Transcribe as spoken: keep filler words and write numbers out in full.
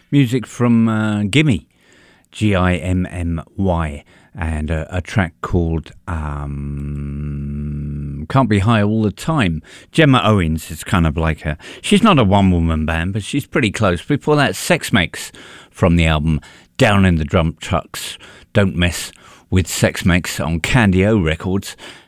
Music from uh, Gimme, G I M M Y, and a, a track called um, Can't Be High All the Time. Gemma Owens is kind of like a... She's not a one-woman band, but she's pretty close. Before that, Sex Makes from the album Down in the Drum Trucks. Don't Mess with Sex Makes on Candy O Records.